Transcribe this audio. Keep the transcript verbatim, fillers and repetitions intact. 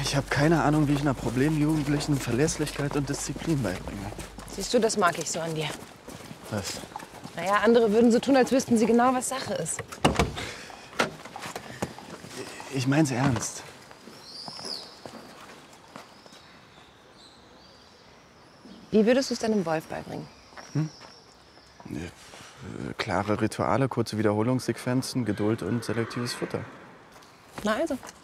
Ich habe keine Ahnung, wie ich einer Problemjugendlichen Verlässlichkeit und Disziplin beibringe. Siehst du, das mag ich so an dir. Was? Naja, andere würden so tun, als wüssten sie genau, was Sache ist. Ich mein's ernst. Wie würdest du es deinem Wolf beibringen? Hm? Klare Rituale, kurze Wiederholungssequenzen, Geduld und selektives Futter. Na also.